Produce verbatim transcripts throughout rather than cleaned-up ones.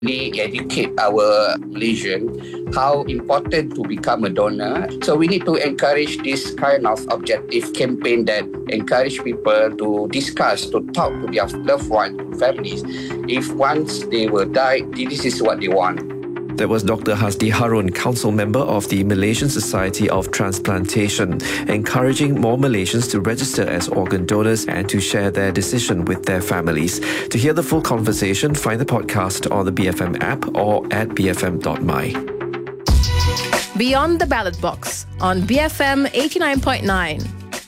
educate our Malaysian how important to become a donor. So we need to encourage this kind of objective campaign that encourage people to discuss, to talk to their loved ones, families. If once they will die, this is what they want. That was Doctor Hasdi Harun, council member of the Malaysian Society of Transplantation, encouraging more Malaysians to register as organ donors and to share their decision with their families. To hear the full conversation, find the podcast on the B F M app or at b f m dot m y. Beyond the Ballot Box on B F M eighty-nine point nine.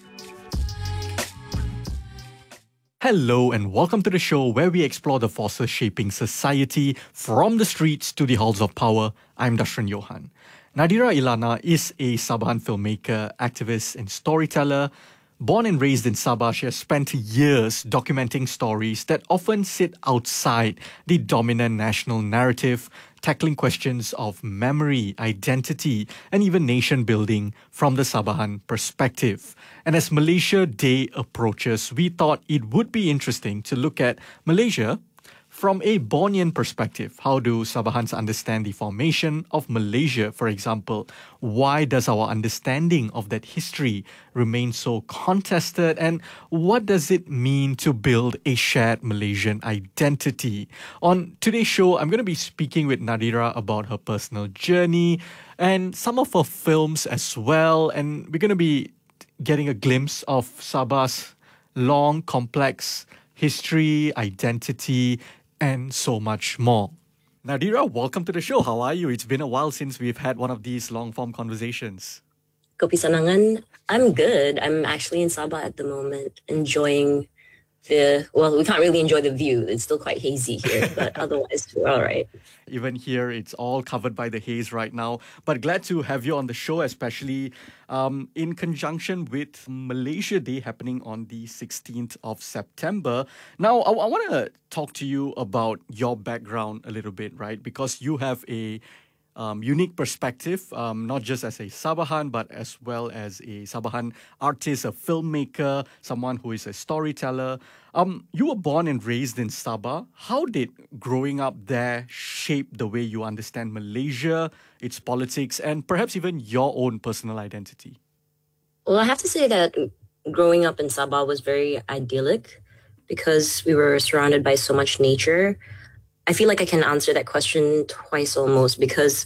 Hello and welcome to the show where we explore the forces shaping society from the streets to the halls of power. I'm Dashran Johan. Nadira Ilana is a Sabahan filmmaker, activist and storyteller. Born and raised in Sabah, she has spent years documenting stories that often sit outside the dominant national narrative, tackling questions of memory, identity, and even nation building from the Sabahan perspective. And as Malaysia Day approaches, we thought it would be interesting to look at Malaysia from a Bornean perspective. How do Sabahans understand the formation of Malaysia, for example? Why does our understanding of that history remain so contested? And what does it mean to build a shared Malaysian identity? On today's show, I'm going to be speaking with Nadira about her personal journey and some of her films as well. And we're going to be getting a glimpse of Sabah's long, complex history, identity, and so much more. Nadira, welcome to the show. How are you? It's been a while since we've had one of these long-form conversations. Kopi Sanangan, I'm good. I'm actually in Sabah at the moment, enjoying the, well, we can't really enjoy the view. It's still quite hazy here, but otherwise we're all right. Even here, it's all covered by the haze right now. But glad to have you on the show, especially um, in conjunction with Malaysia Day happening on the sixteenth of September. Now, I, I want to talk to you about your background a little bit, right? Because you have a Um, unique perspective, um, not just as a Sabahan, but as well as a Sabahan artist, a filmmaker, someone who is a storyteller. Um, you were born and raised in Sabah. How did growing up there shape the way you understand Malaysia, its politics, and perhaps even your own personal identity? Well, I have to say that growing up in Sabah was very idyllic because we were surrounded by so much nature. I feel like I can answer that question twice almost because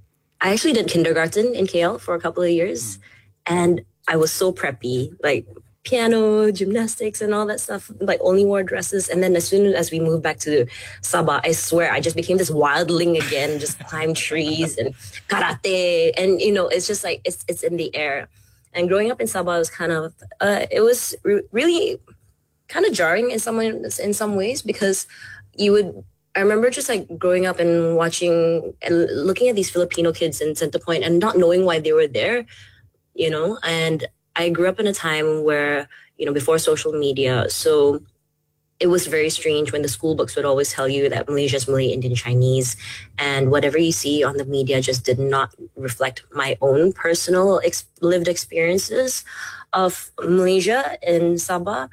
I actually did kindergarten in K L for a couple of years and I was so preppy, like piano, gymnastics and all that stuff, like only wore dresses. And then as soon as we moved back to Sabah, I swear I just became this wildling again, just climb trees and karate. And, you know, it's just like, it's it's in the air. And growing up in Sabah was kind of, uh, it was re- really kind of jarring in some, in some ways because you would, I remember just like growing up and watching and looking at these Filipino kids in Centerpoint and not knowing why they were there, you know, and I grew up in a time where, you know, before social media. So it was very strange when the school books would always tell you that Malaysia is Malay, Indian, Chinese, and whatever you see on the media just did not reflect my own personal ex- lived experiences of Malaysia in Sabah.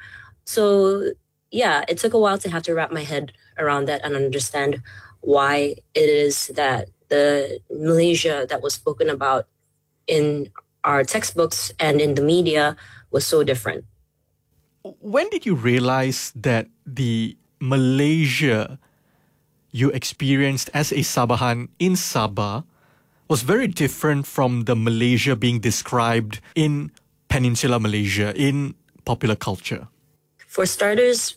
So yeah, it took a while to have to wrap my head around that and understand why it is that the Malaysia that was spoken about in our textbooks and in the media was so different. When did you realize that the Malaysia you experienced as a Sabahan in Sabah was very different from the Malaysia being described in Peninsular Malaysia, in popular culture? For starters,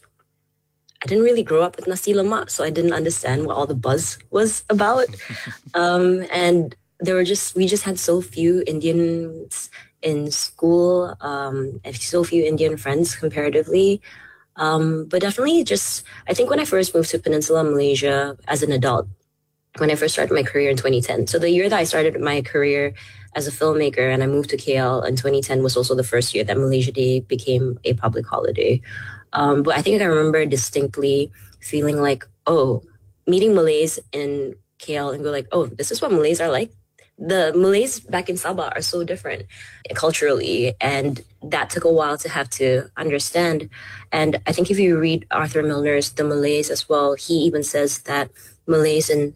I didn't really grow up with nasi lemak, so I didn't understand what all the buzz was about. um, and there were just, we just had so few Indians in school, um, and so few Indian friends comparatively. Um, but definitely just, I think when I first moved to Peninsula Malaysia as an adult, when I first started my career in twenty ten. So the year that I started my career as a filmmaker and I moved to K L in twenty ten was also the first year that Malaysia Day became a public holiday. Um, but I think I remember distinctly feeling like, oh, meeting Malays in K L and go like, oh, this is what Malays are like. The Malays back in Sabah are so different culturally, and that took a while to have to understand. And I think if you read Arthur Milner's The Malays as well, he even says that Malays and